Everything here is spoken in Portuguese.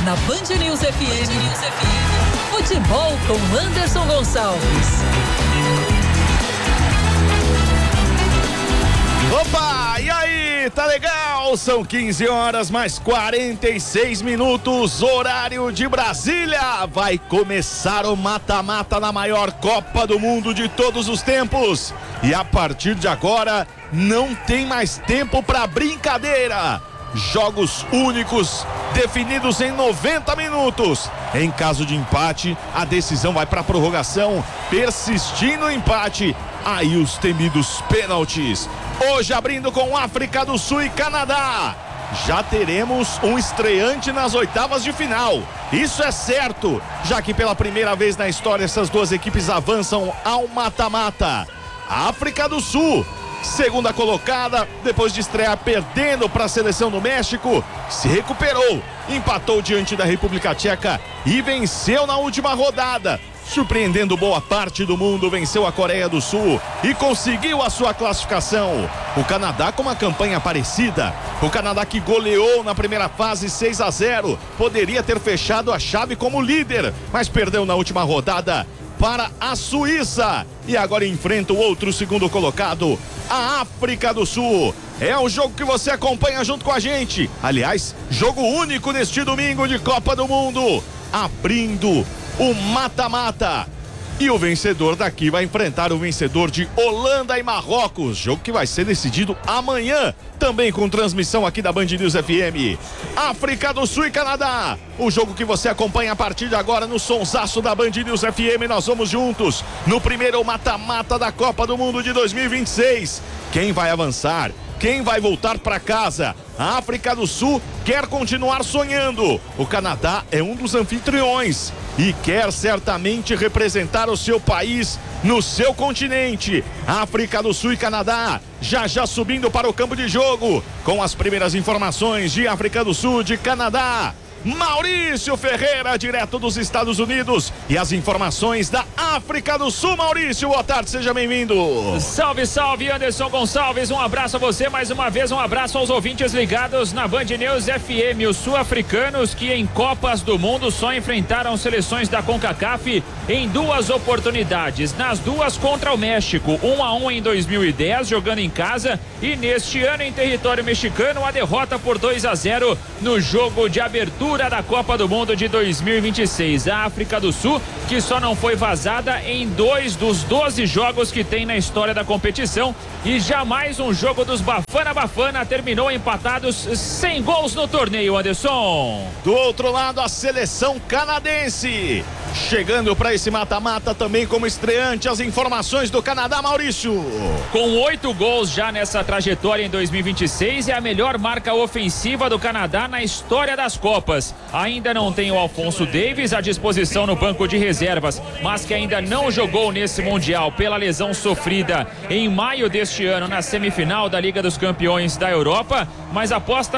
Na Band News FM. Futebol com Anderson Gonçalves. Opa, e aí, tá legal? São 15 horas mais 46 minutos, horário de Brasília. Vai começar o mata-mata na maior Copa do Mundo de todos os tempos. E a partir de agora, não tem mais tempo pra brincadeira. Jogos únicos, definidos em 90 minutos. Em caso de empate, a decisão vai pra prorrogação. Persistindo o empate, aí os temidos pênaltis. Hoje abrindo com África do Sul e Canadá. Já teremos um estreante nas oitavas de final. Isso é certo, já que pela primeira vez na história essas duas equipes avançam ao mata-mata. África do Sul, segunda colocada, depois de estrear perdendo para a seleção do México, se recuperou, empatou diante da República Tcheca e venceu na última rodada. Surpreendendo boa parte do mundo, venceu a Coreia do Sul e conseguiu a sua classificação. O Canadá com uma campanha parecida. O Canadá que goleou na primeira fase 6-0. Poderia ter fechado a chave como líder, mas perdeu na última rodada para a Suíça. E agora enfrenta o outro segundo colocado, a África do Sul. É o jogo que você acompanha junto com a gente. Aliás, jogo único neste domingo de Copa do Mundo. Abrindo o mata-mata. E o vencedor daqui vai enfrentar o vencedor de Holanda e Marrocos. Jogo que vai ser decidido amanhã, também com transmissão aqui da Band News FM. África do Sul e Canadá. O jogo que você acompanha a partir de agora no sonsaço da Band News FM. Nós vamos juntos no primeiro mata-mata da Copa do Mundo de 2026. Quem vai avançar? Quem vai voltar para casa? A África do Sul quer continuar sonhando. O Canadá é um dos anfitriões e quer certamente representar o seu país no seu continente. África do Sul e Canadá já subindo para o campo de jogo com as primeiras informações de África do Sul, de Canadá. Maurício Ferreira, direto dos Estados Unidos, e as informações da África do Sul. Maurício, boa tarde, seja bem-vindo. Salve, salve, Anderson Gonçalves, um abraço a você mais uma vez, um abraço aos ouvintes ligados na Band News FM. Os sul-africanos que em Copas do Mundo só enfrentaram seleções da CONCACAF em duas oportunidades, nas duas contra o México, 1-1 em 2010, jogando em casa, e neste ano em território mexicano, a derrota por 2-0 no jogo de abertura da Copa do Mundo de 2026. A África do Sul, que só não foi vazada em 2 dos 12 jogos que tem na história da competição, e jamais um jogo dos Bafana terminou empatados sem gols no torneio, Anderson. Do outro lado, a seleção canadense chegando para esse mata-mata também como estreante. As informações do Canadá, Maurício. Com 8 gols já nessa trajetória em 2026, é a melhor marca ofensiva do Canadá na história das Copas. Ainda não tem o Alphonso Davies à disposição no banco de reservas, mas que ainda não jogou nesse Mundial pela lesão sofrida em maio deste ano na semifinal da Liga dos Campeões da Europa, mas aposta